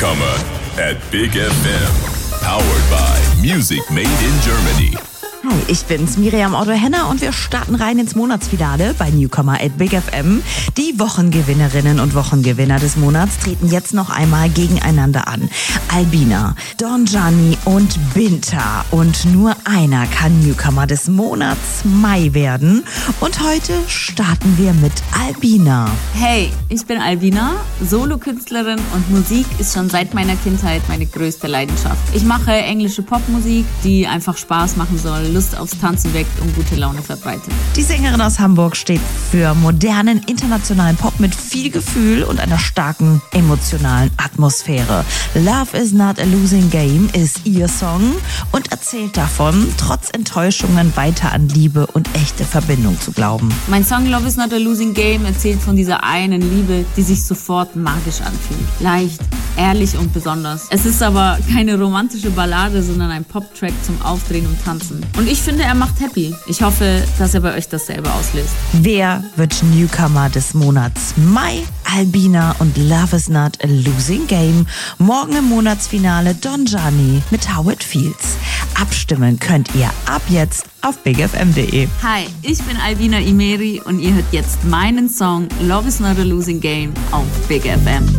Newcomer at Big FM. Powered by Music Made in Germany. Hi, ich bin's, Miriam Otto-Henner, und wir starten rein ins Monatsfinale bei Newcomer at Big FM. Die Wochengewinnerinnen und Wochengewinner des Monats treten jetzt noch einmal gegeneinander an. Albina, Don Gianni und Binta. Und nur einer kann Newcomer des Monats Mai werden. Und heute starten wir mit Albina. Hey, ich bin Albina, Solokünstlerin, und Musik ist schon seit meiner Kindheit meine größte Leidenschaft. Ich mache englische Popmusik, die einfach Spaß machen soll, Lust aufs Tanzen weckt und gute Laune verbreitet. Die Sängerin aus Hamburg steht für modernen, internationalen Pop mit viel Gefühl und einer starken emotionalen Atmosphäre. Love is not a losing game ist ihr Song und erzählt davon, trotz Enttäuschungen weiter an Liebe und echte Verbindung zu glauben. Mein Song Love is not a losing game erzählt von dieser einen Liebe, die sich sofort magisch anfühlt. Leicht, ehrlich und besonders. Es ist aber keine romantische Ballade, sondern ein Pop-Track zum Aufdrehen und Tanzen. Und ich finde, er macht happy. Ich hoffe, dass er bei euch dasselbe auslöst. Wer wird Newcomer des Monats Mai? Albina und Love is not a losing game. Morgen im Monatsfinale Don Gianni mit How It Feels. Abstimmen könnt ihr ab jetzt auf bigfm.de. Hi, ich bin Albina Imeri und ihr hört jetzt meinen Song Love is not a losing game auf Big FM.